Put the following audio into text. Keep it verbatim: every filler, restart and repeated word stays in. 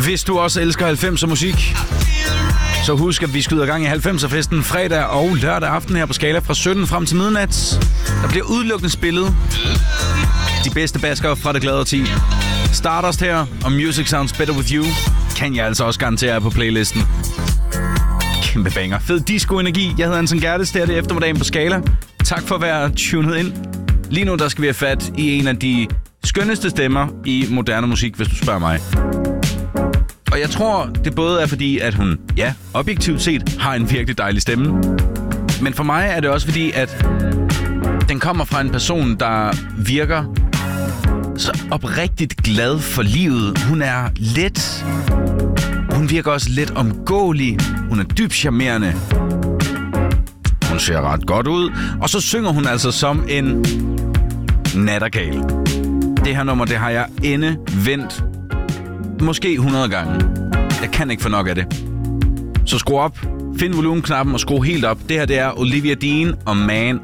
Hvis du også elsker halvfemser musik, så husk, at vi skyder gang i halvfemser-festen fredag og lørdag aften her på Skala fra sytten frem til midnat. Der bliver udelukkende spillet de bedste baskere fra det glade årti. Stardust her, og Music Sounds Better With You kan jeg altså også garantere på playlisten. Kæmpe banger. Fed disco-energi. Jeg hedder Anton Gertes, det er det eftermiddagen på Skala. Tak for at være tunet ind. Lige nu der skal vi have fat i en af de skønneste stemmer i moderne musik, hvis du spørger mig. Og jeg tror, det både er fordi, at hun, ja, objektivt set har en virkelig dejlig stemme. Men for mig er det også fordi, at den kommer fra en person, der virker så oprigtigt glad for livet. Hun er let. Hun virker også lidt omgåelig. Hun er dybt charmerende. Hun ser ret godt ud. Og så synger hun altså som en nattergal. Det her nummer, det har jeg endevendt måske hundrede gange. Jeg kan ikke få nok af det. Så skru op, find volumenknappen og skru helt op. Det her, det er Olivia Dean og Man